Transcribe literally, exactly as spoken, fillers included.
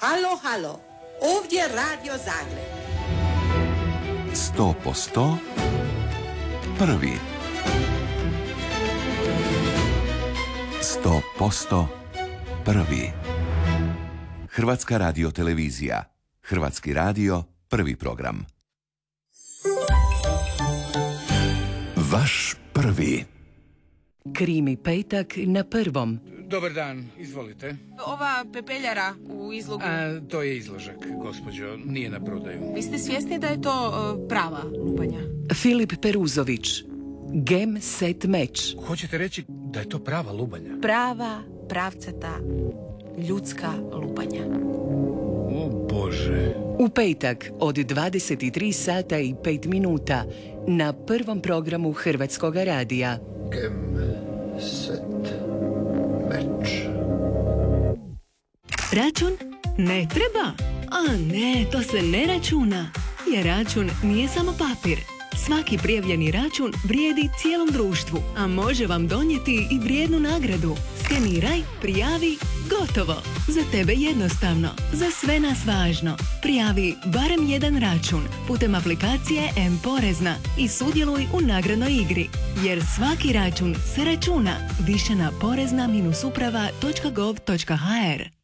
Halo, halo, ovdje Radio Zagreb. Sto po sto prvi. Sto posto prvi. Hrvatska radiotelevizija. Hrvatski radio, prvi program. Vaš prvi. Krimi petak na prvom. Dobar dan, izvolite. Ova pepeljara u izlogu... A, to je izložak, gospođo, nije na prodaju. Vi ste svjesni da je to uh, prava lupanja? Filip Peruzović. Gem set meč. Hoćete reći da je to prava lubanja? Prava, pravcata, ljudska lupanja. O Bože. U petak od dvadeset tri sata i pet minuta na prvom programu Hrvatskog radija. Gem set meč. Račun ne treba? A ne, to se ne računa. Jer račun nije samo papir. Svaki prijavljeni račun vrijedi cijelom društvu, a može vam donijeti i vrijednu nagradu. Skeniraj, prijavi, gotovo. Za tebe jednostavno, za sve nas važno. Prijavi barem jedan račun putem aplikacije M-Porezna i sudjeluj u nagradnoj igri. Jer svaki račun se računa. Više na porezna uprava točka gov točka ha er.